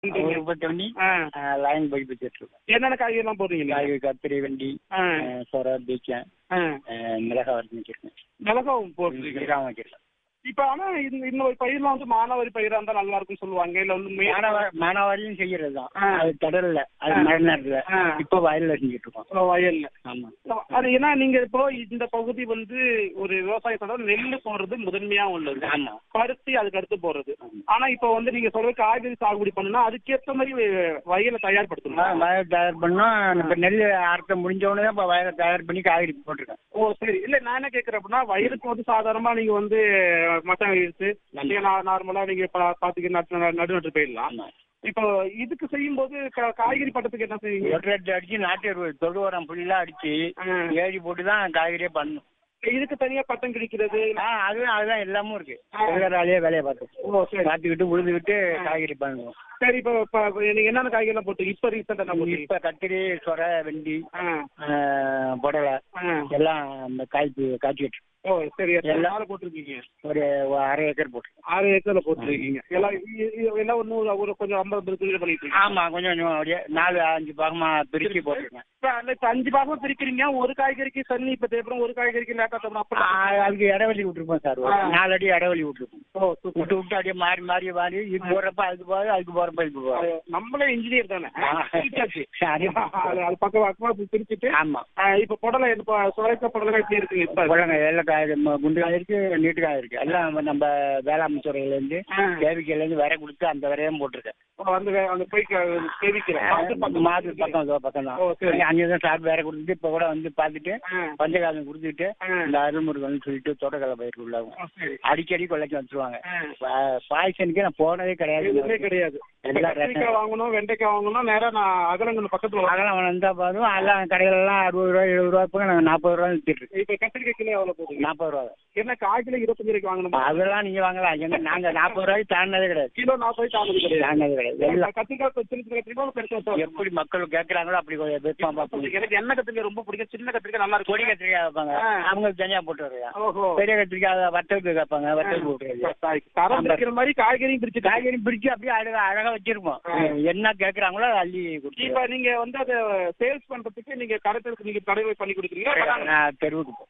ஒரு 30 line pipe வச்சிருக்கோம். என்னென்ன காய்கறிலாம் போடுறீங்க? காய்கறி கத்திரி, வெண்டி, சொரை, பீக்கன், மிளகாய் வரைக்கும் வச்சிருக்கேன். மிளகாவும் போடுறீங்க? மிளகாய் வச்சிருக்கேன். இப்ப ஆனா இன்னொரு பயிரெல்லாம் வந்து மானாவாரி பயிரா இருந்தா நல்லா இருக்கும்னு சொல்லுவாங்க. இல்ல வந்து மானாவாரியும் செய்யறது தான். அது கடல்ல, அது மழை நேரத்துல. இப்ப வயல்ல செஞ்சுட்டு இருக்கோம். வயல்ல. ஆமா. அது ஏன்னா நீங்க இப்போ இந்த பகுதி வந்து ஒரு விவசாயத்தோட நெல்லு போடுறது முதன்மையா உள்ளது. ஆமா. பருத்தி அதுக்கு அடுத்து போடுறது. ஆனா இப்ப வந்து நீங்க சொல்ற காய்கறி சாகுபடி பண்ணா அதுக்கேற்ற மாதிரி வயலை தயார்படுத்தணும். வயல் தயார் பண்ணோம். இப்ப நெல் அறுத்த முடிஞ்சவொடனே இப்ப வயலை தயார் பண்ணி காய்கறி போட்டிருக்கேன். ஓ சரி. இல்ல நான் என்ன கேட்கறேன் அப்படின்னா, வயலுக்கு வந்து சாதாரணமா நீங்க வந்து மட்டம் எடுத்து நார்மலா நீங்க பாத்தீங்கன்னா நடு போயிடலாம். இப்போ இதுக்கு செய்யும் போது காய்கறி பட்டத்துக்கு என்ன செய்வீங்க? அடிச்சு நாட்டு தொழு உரம் புல்லாம் அடிச்சு ஏறி போட்டுதான் காய்கறியே பண்ணணும். இதுக்கு தனியா பட்டம் கிடைக்கிறது அதுதான் எல்லாமும் இருக்கு. வேலையை பார்த்துக்கிட்டு உழுதுகிட்டு காய்கறி பண்ணுவோம். சரி. இப்போ நீங்க என்னென்ன காய்கறி எல்லாம் போட்டு இப்ப ரீசெண்டா என்ன போட்டு? இப்ப கத்திரி, சொரை, வெண்டி, புடலை எல்லாம் காய்ச்சிட்டு. ஓ சரி. எல்லாரும் போட்டிருக்கீங்க? ஒரு 1/2 ஏக்கர் போட்டு. 6 ஏக்கர்ல போட்டுருக்கீங்க. எல்லாம் ஒரு கொஞ்சம் 50 பண்ணிட்டு இருக்கீங்க? ஆமா, கொஞ்சம் கொஞ்சம் அப்படியே 4-5 பாகமா பிரிச்சு போட்டுருக்கேன். இப்ப 5 பாகமா பிரிக்கிறீங்க. ஒரு காய்கறிக்கு தண்ணி இப்ப தேவைப்படும், ஒரு காய்கறிக்கு லேட்டா தேவைப்படும். அதுக்கு இடைவெளி விட்டுருப்போம் சார். 4 அடி இடைவெளி விட்டுருப்போம். விட்டு அப்படியே மாறி மாறி மாறி இது போறப்ப அதுக்கு போகுது, அதுக்கு போறப்ப இதுக்கு போகுது. நம்மளே இன்ஜினியர் தானே. அது பக்கம் பக்கமா பிரிச்சுட்டு. ஆமா. இப்ப புடலை சுரைக்க புடலை எப்படி இருக்கு? இப்ப புடலங்க எல்லாம் குண்டு காய் இருக்கு, நீட்டு காய் இருக்கு. எல்லாம் நம்ம வேளாண்மை துறையில இருந்து கேவிக்கையில இருந்து விரை கொடுத்து அந்த விரையும் போட்டிருக்கேன். மாது பக்கம் தான். அங்கேதான் சாப்பிட்டு வேற கொடுத்துட்டு இப்ப கூட வந்து பாத்துட்டு பஞ்சகாலம் கொடுத்துட்டு இந்த அருள்முருகன் சொல்லிட்டு தோட்டக்கலை பயிர் உள்ளாகும். அடிக்கடி கொள்ளைக்கு வந்துருவாங்க. பாய்சனுக்கு நான் போனதே கிடையாது. வெண்டைக்காய் வாங்கணும், வெண்டைக்காய் வாங்கணும், நேரம் நான் அகலங்கள் பக்கத்துல அகலம் வந்தா போதும். எல்லாம் கடைகள் எல்லாம் 60 ரூபாய் 70 ரூபாய் போக நாங்க 40 ரூபாய் வித்துட்டு இருக்கோம். இப்ப கத்திரிக்காய் கிலோ எவ்வளவு போகுது? 40 ரூபாய். என்ன கால் கிலோ 25 ரூபாய்க்கு வாங்கணும்? அதெல்லாம் நீங்க வாங்கலாம். எங்க நாங்க 40 ரூபாய்க்கு தாண்டதே கிடையாது. கிலோ 40 தாண்டது கிடையாது. கத்திரிக்காய் எப்படி மக்கள் கேட்கறாங்களோ அப்படி எனக்கு என்ன கத்திரிக்காய் ரொம்ப பிடிக்கும். சின்ன கத்திரிக்காய் நல்லா இருக்கும். பொடி கத்திரிக்காய் வைப்பாங்க, அவங்களுக்கு தனியா போட்டு வருவாங்க. பெரிய கத்திரிக்காய் வட்டத்துக்கு வைப்பாங்க, வட்டத்துக்கு போட்டு மாதிரி காய்கறியும் பிரிச்சு அப்படியே அழகா வச்சிருப்போம். என்ன கேட்கறாங்களோ அள்ளி கொடுத்து. இப்ப நீங்க வந்து அதை சேல்ஸ் பண்றதுக்கு நீங்க கடைகளுக்கு நீங்க தடவை பண்ணி கொடுக்குறீங்க? தெருவுக்கு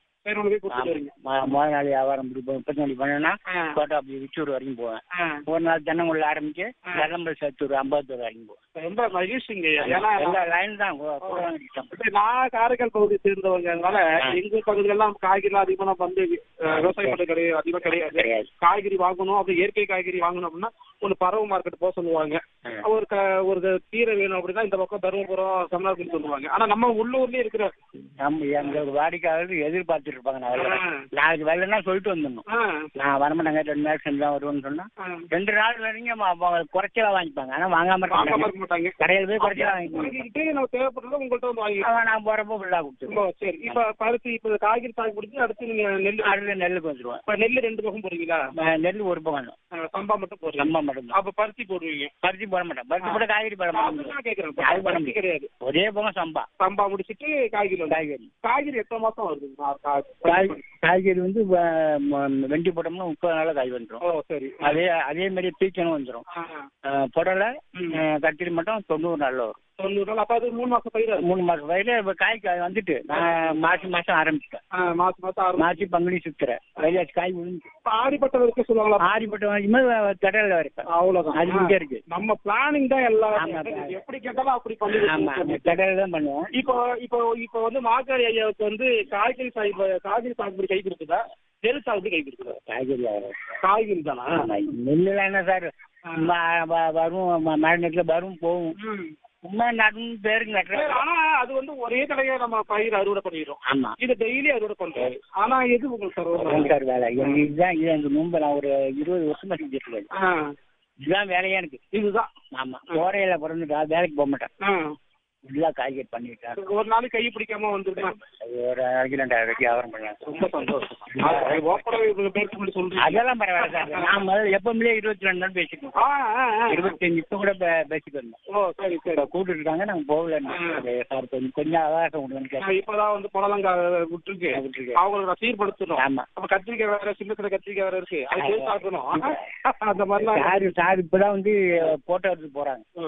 முதல் நாள் வியாபாரம் 30 பண்ணா தோட்டம் அப்படி விச்சூர் வரைக்கும் போவேன். ஒரு நாள் தென்னங்குள்ள ஆரம்பிச்சு கடம்பல் சேத்தூர் 50 வரைக்கும் போவேன். ரொம்ப மகிழ்ச்சிங்க. லைன் தான். நான் காரைக்கால் பகுதியை சேர்ந்தவங்கனால எங்க பகுதியெல்லாம் காய்கறி அதிகமா வந்து விவசாய கிடையாது, அதிகமா கிடையாது. காய்கறி வாங்கணும், அப்படி இயற்கை காய்கறி வாங்கணும் அப்படின்னா ஒண்ணு பறவை மார்க்கெட் போக சொல்லுவாங்க. ஒரு கீரை வேணும் அப்படின்னா இந்த பக்கம் தருமபுரம் தமிழ்நாடு சொல்லுவாங்க. ஆனா நம்ம உள்ளூர்லயே இருக்கிற எங்க வாடிக்கையாளர்கள் எதிர்பார்த்துட்டு இருப்பாங்க. நாளைக்கு வரலன்னா சொல்லிட்டு வந்துடணும். நான் வரமாட்டாங்க 2 நாள் செஞ்சு தான் வருவேன்னு சொன்னா 2 நாள் நீங்க குறைச்சலா வாங்கிப்பாங்க. ஆனா வாங்காம மாட்டாங்க. கடையில் போய் குறைச்சலா வாங்கிட்டு தேவைப்படுறது உங்கள்கிட்ட வந்து வாங்கி நான் போறப்போ ஃபுல்லா கொடுத்துருவோம். சரி. இப்ப பருத்தி இப்ப காய்கறி சாகு பிடிச்சி அடுத்து நீங்க நெல்லுக்கு வந்துருவோம். இப்ப நெல்லு 2 பக்கம் போடுவீங்களா? நெல் ஒரு பக்கம் சம்பா மட்டும் போடுறீங்க? சம்பா மட்டும். அப்ப பருத்தி போடுவீங்க? பருத்தி போட மாட்டேன். பருத்தி போட காய்கறி போட மாட்டேன். கேட்கறேன். பருத்தி கிடையாது. ஒரே பக்கம் சம்பா முடிச்சிட்டு காய்கறி எத்தனை மாசம் வருது? காய்கறி வந்து வெண்டி போட்டோம்னா 30 நாள் காய் வந்துடும். சரி. அதே மாதிரி பீக்கணும் வந்துடும். புடலை கத்திரி மட்டும் 90 நாள்ல வரும். 90 நாள். அப்ப அது 3 மாசம் பயிர். 3 மாசம் பயிர். இப்ப காய் வந்துட்டு நான் மாசம் ஆரம்பிச்சிட்டேன். மாசி பங்குனி சுத்துறேன். வயலாச்சு காய் விழுந்து ஆடிப்பட்டம் இருக்க சொல்லுவாங்களா? ஆடிப்பட்டம் தடையில வரைக்கும் அவ்வளவுதான். அது இங்க இருக்கு. நம்ம பிளானிங் தான் எல்லாம் எப்படி கேட்டாலும் அப்படி பண்ணி தடையில தான் பண்ணுவோம். இப்போ வந்து மாக்காரி ஐயாவுக்கு வந்து காய்கறி சாகுபடி கை கொடுக்குதா, நெல் சாகுபடி கை கொடுக்குதா? காய்கறி தானா? நெல்லுலாம் என்ன சார் வரும், மழை நேரத்துல வரும் போகும். சும்மா நடும் பேருக்கு நட்டுறேன். ஆனா அது வந்து ஒரே தடையா நம்ம பயிர் அறுவடை பண்ணிடுறோம். ஆமா. இது டெய்லி அறுவடை பண்றோம். ஆனா எது உங்களுக்கு சார் வேலை? இதுதான் எங்க நோம்பு நான் ஒரு 20 வருஷமா செஞ்சுட்டு இருக்கேன். இதுதான் வேலையா எனக்கு. இதுதான். ஆமா. கோரையில பிறந்துட்டா வேலைக்கு போக மாட்டேன். இதெல்லாம் காய்கறி பண்ணிட்டேன். ஒரு நாளைக்கு கை பிடிக்காம வந்துருக்கா? ஒரு நாளைக்கு 2000 வியாபாரம் பண்ணலாம். ரொம்ப சந்தோஷம். அதெல்லாம் பரவாயில்ல சார். நான் முதல்ல எப்பவுமே 22 நாள் பேசிக்கணும். 25 இப்ப கூட பேசிட்டு வந்தோம். சரி சரி. கூப்பிட்டு இருக்காங்க, நாங்க போகல சார். கொஞ்சம் அவகாசம் கொடுங்க. இப்பதான் வந்து புடலங்கா விட்டுருக்கு. அவங்களோட சீர்படுத்தணும். ஆமா. அப்ப கத்திரிக்காய் வேற, சின்ன சின்ன கத்திரிக்காய் வேற இருக்கு. அது சாப்பிடணும். அந்த மாதிரிலாம் சார் இப்பதான் வந்து போட்டோ எடுத்து போறாங்க.